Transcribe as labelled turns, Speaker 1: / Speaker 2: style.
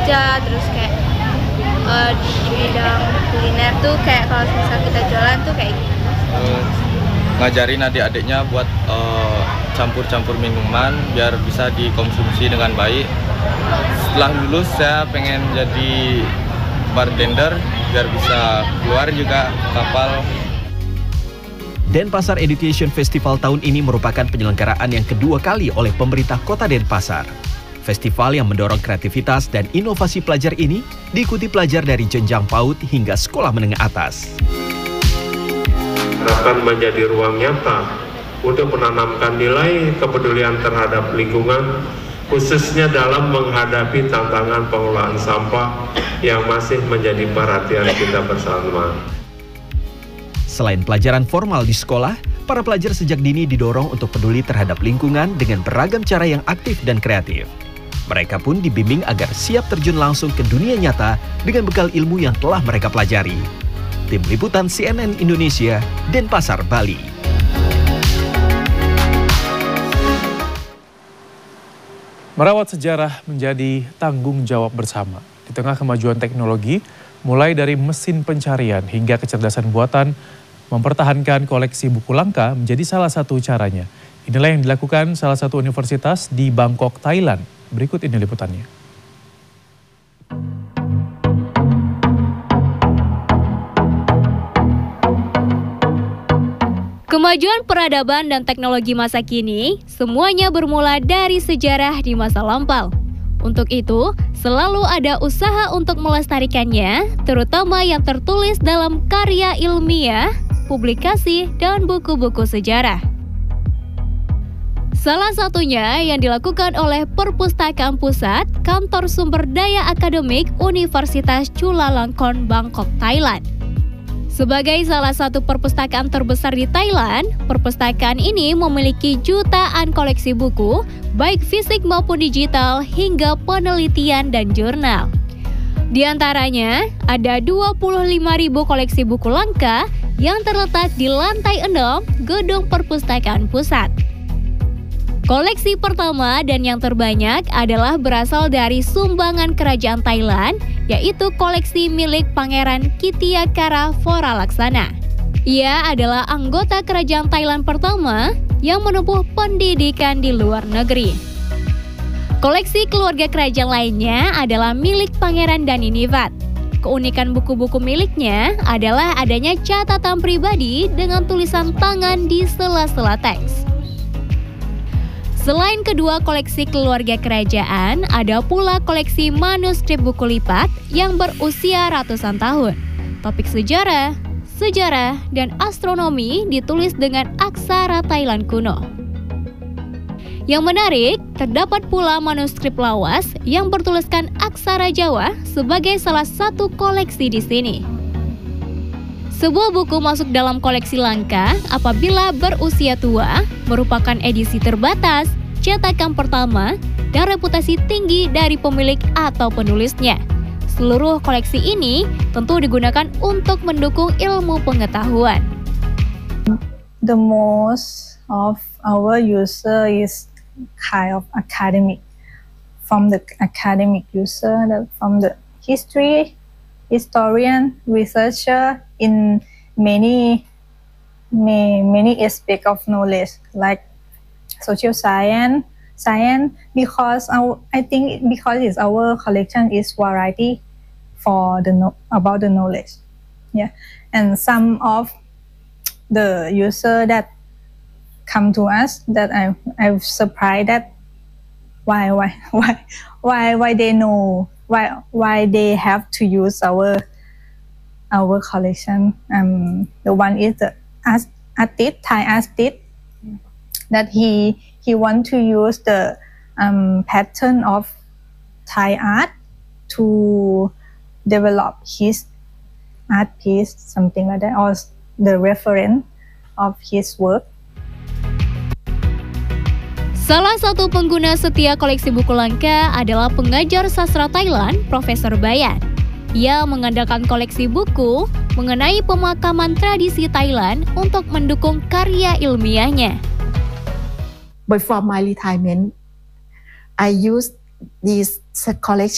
Speaker 1: kerja, terus kayak di bidang kuliner tuh kayak kalau misal kita jualan tuh kayak gitu.
Speaker 2: Ngajarin adik-adiknya buat campur-campur minuman biar bisa dikonsumsi dengan baik. Setelah lulus saya pengen jadi bartender biar bisa keluar juga kapal.
Speaker 3: Denpasar Education Festival tahun ini merupakan penyelenggaraan yang kedua kali oleh pemerintah Kota Denpasar. Festival yang mendorong kreativitas dan inovasi pelajar ini diikuti pelajar dari jenjang PAUD hingga sekolah menengah atas.
Speaker 4: Akan menjadi ruang nyata untuk menanamkan nilai kepedulian terhadap lingkungan, khususnya dalam menghadapi tantangan pengelolaan sampah yang masih menjadi perhatian kita bersama.
Speaker 3: Selain pelajaran formal di sekolah, para pelajar sejak dini didorong untuk peduli terhadap lingkungan dengan beragam cara yang aktif dan kreatif. Mereka pun dibimbing agar siap terjun langsung ke dunia nyata dengan bekal ilmu yang telah mereka pelajari. Tim Liputan CNN Indonesia, Denpasar, Bali.
Speaker 5: Merawat sejarah menjadi tanggung jawab bersama. Di tengah kemajuan teknologi, mulai dari mesin pencarian hingga kecerdasan buatan, mempertahankan koleksi buku langka menjadi salah satu caranya. Inilah yang dilakukan salah satu universitas di Bangkok, Thailand. Berikut ini liputannya.
Speaker 6: Kemajuan peradaban dan teknologi masa kini, semuanya bermula dari sejarah di masa lampau. Untuk itu, selalu ada usaha untuk melestarikannya, terutama yang tertulis dalam karya ilmiah, publikasi, dan buku-buku sejarah. Salah satunya yang dilakukan oleh Perpustakaan Pusat Kantor Sumber Daya Akademik Universitas Chulalongkorn, Bangkok, Thailand. Sebagai salah satu perpustakaan terbesar di Thailand, perpustakaan ini memiliki jutaan koleksi buku, baik fisik maupun digital, hingga penelitian dan jurnal. Di antaranya, ada 25.000 koleksi buku langka yang terletak di lantai 6 Gedung Perpustakaan Pusat. Koleksi pertama dan yang terbanyak adalah berasal dari sumbangan kerajaan Thailand, yaitu koleksi milik Pangeran Kitiakara Voralaksana. Ia adalah anggota kerajaan Thailand pertama yang menempuh pendidikan di luar negeri. Koleksi keluarga kerajaan lainnya adalah milik Pangeran Daninivat. Keunikan buku-buku miliknya adalah adanya catatan pribadi dengan tulisan tangan di sela-sela teks. Selain kedua koleksi keluarga kerajaan, ada pula koleksi manuskrip buku lipat yang berusia ratusan tahun. Topik sejarah, dan astronomi ditulis dengan aksara Thailand kuno. Yang menarik, terdapat pula manuskrip lawas yang bertuliskan aksara Jawa sebagai salah satu koleksi di sini. Sebuah buku masuk dalam koleksi langka apabila berusia tua, merupakan edisi terbatas, cetakan pertama, dan reputasi tinggi dari pemilik atau penulisnya. Seluruh koleksi ini tentu digunakan untuk mendukung ilmu pengetahuan.
Speaker 7: The most of our user is kind of academic. From the academic user, from the historian, researcher in many aspects of knowledge, like social science, because I think because our collection is variety for about the knowledge, yeah, and some of the user that come to us that I'm surprised that why they know why they have to use our collection. The one is the Thai artist, that he want to use the pattern of Thai art to develop his art piece, something like that, or the reference of his work.
Speaker 6: Salah satu pengguna setia koleksi buku langka adalah pengajar sastra Thailand, Profesor Bayan. Ia mengandalkan koleksi buku mengenai pemakaman tradisi Thailand untuk mendukung karya ilmiahnya.
Speaker 8: Before my retirement, I used this collection